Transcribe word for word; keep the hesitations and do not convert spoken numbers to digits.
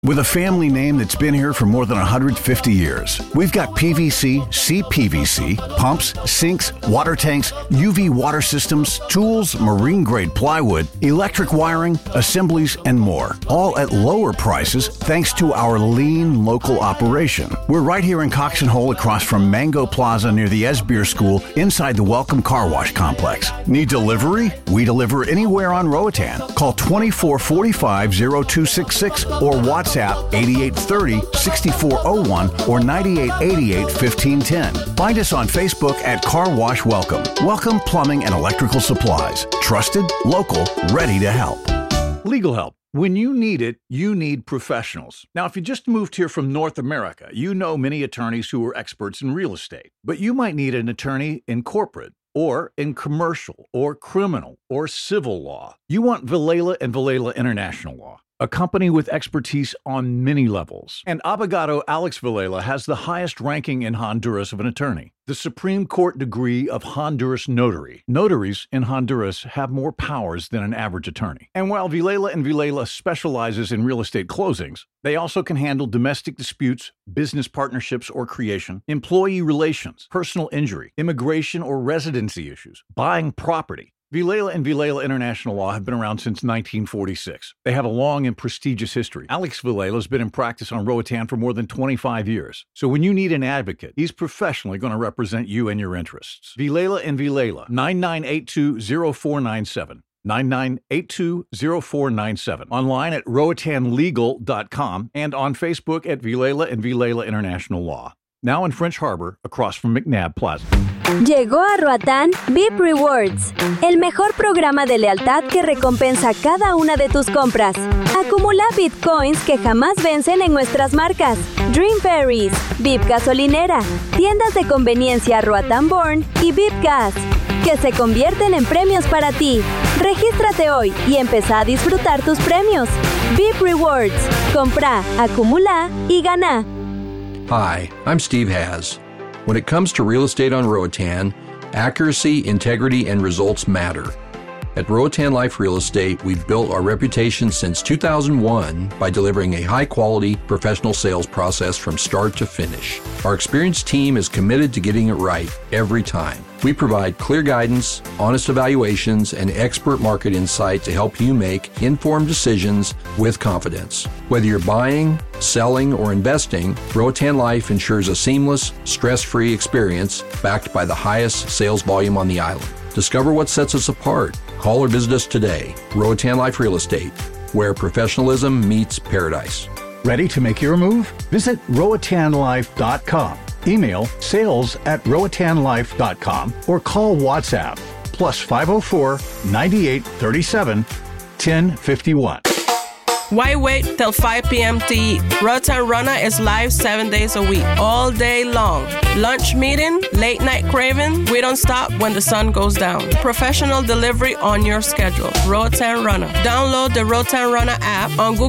With a family name that's been here for more than one hundred fifty years, we've got P V C, C P V C, pumps, sinks, water tanks, U V water systems, tools, marine-grade plywood, electric wiring, assemblies, and more. All at lower prices thanks to our lean local operation. We're right here in Cox and Hole across from Mango Plaza near the Esbeer School inside the Welcome Car Wash Complex. Need delivery? We deliver anywhere on Roatan. Call twenty-four forty-five, oh two six six or WhatsApp eighty-eight thirty, sixty-four oh one or ninety-eight eighty-eight, fifteen ten. Find us on Facebook at Car Wash Welcome. Welcome Plumbing and Electrical Supplies. Trusted, local, ready to help. Legal help. When you need it, you need professionals. Now, if you just moved here from North America, you know many attorneys who are experts in real estate. But you might need an attorney in corporate, or in commercial, or criminal, or civil law. You want Villela and Villela International Law, a company with expertise on many levels. And Abogado Alex Villela has the highest ranking in Honduras of an attorney, the Supreme Court degree of Honduras Notary. Notaries in Honduras have more powers than an average attorney. And while Villela and Villela specializes in real estate closings, they also can handle domestic disputes, business partnerships or creation, employee relations, personal injury, immigration or residency issues, buying property. Villela and Villela International Law have been around since nineteen forty-six. They have a long and prestigious history. Alex Villela has been in practice on Roatan for more than twenty-five years. So when you need an advocate, he's professionally going to represent you and your interests. Villela and Villela, nine nine eight two, oh four nine seven. nine nine eight two, oh four nine seven. Online at roatan legal dot com and on Facebook at Villela and Villela International Law. Now in French Harbor, across from McNabb Plaza. Llegó a Roatán V I P Rewards, el mejor programa de lealtad que recompensa cada una de tus compras. Acumula Bitcoins que jamás vencen en nuestras marcas. Dream Ferries, V I P Gasolinera, tiendas de conveniencia Roatán Born y V I P Gas, que se convierten en premios para ti. Regístrate hoy y empezá a disfrutar tus premios. V I P Rewards, compra, acumula y gana. Hi, I'm Steve Haz. When it comes to real estate on Roatan, accuracy, integrity, and results matter. At Roatan Life Real Estate, we've built our reputation since two thousand one by delivering a high-quality, professional sales process from start to finish. Our experienced team is committed to getting it right every time. We provide clear guidance, honest evaluations, and expert market insight to help you make informed decisions with confidence. Whether you're buying, selling, or investing, Roatan Life ensures a seamless, stress-free experience backed by the highest sales volume on the island. Discover what sets us apart. Call or visit us today. Roatan Life Real Estate, where professionalism meets paradise. Ready to make your move? Visit roatan life dot com. Email sales at roatan life dot com or call WhatsApp plus five oh four, ninety-eight thirty-seven, ten fifty-one. Why wait till five p.m. to eat? Roatan Rana is live seven days a week, all day long. Lunch meeting, late night craving, we don't stop when the sun goes down. Professional delivery on your schedule. Roatan Rana. Download the Roatan Rana app on Google